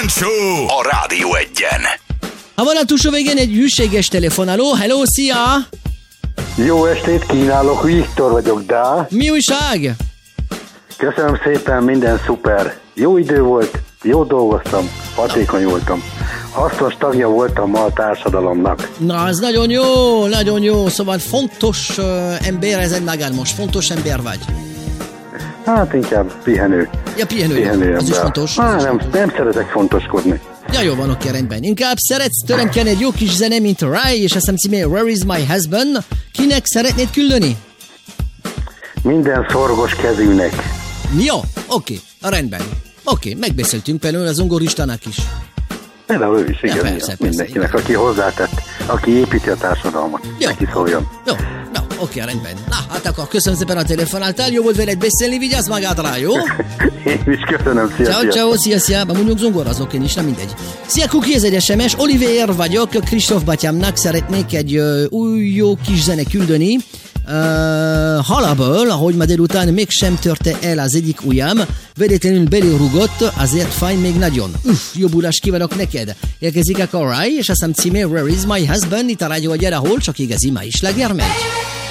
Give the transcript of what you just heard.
Show a Rádió Egyen. A vonal túlsó végén egy hűséges telefonáló. Hello, szia! Jó estét kínálok, Viktor vagyok, de... Mi újság? Köszönöm szépen, minden szuper. Jó idő volt, jó dolgoztam, hatékony voltam. Hasznos tagja voltam ma a társadalomnak. Na, ez nagyon jó, nagyon jó. Szóval fontos ember ezen magán most. Fontos ember vagy. Hát inkább pihenő. Ja, pihenő az is fontos. Nem szeretek fontoskodni. Ja, jó van, oké, rendben. Inkább szeretsz tőlem kellene egy jó kis zene, mint Rai, és azt hiszem címé Where is my husband? Kinek szeretnéd küldeni? Minden szorgos kezűnek. Jó, oké, rendben. Oké, megbeszéltünk például az zongoristának is. Például ő is, igen, Ja, persze, mindenkinek, persze, aki hozzátett, aki építi a társadalmat. Jó. Neki szóljon. Jó, oké, rendben. Na, hát akkor köszönöm szépen a telefonáltál, jó volt veled beszélni, vigyázz magádra, jó? Én is köszönöm, szia. Ciao, szia, mondjuk zongorazok én is, nem mindegy. Szia, Kuki, ez egy SMS, Oliver vagyok, Kristóf batyámnak szeretnék egy új jó kis zene küldeni. Halaből, ahogy ma délután mégsem törte el az egyik ujjam, véletlenül belérugott, azért fáj még nagyon. Jobbulást kívánok neked. Érkezik a Rai, és azt hiszem címé Where is my husband? Itt a rádió, hogy ahol csak igazi ma is legyen megy.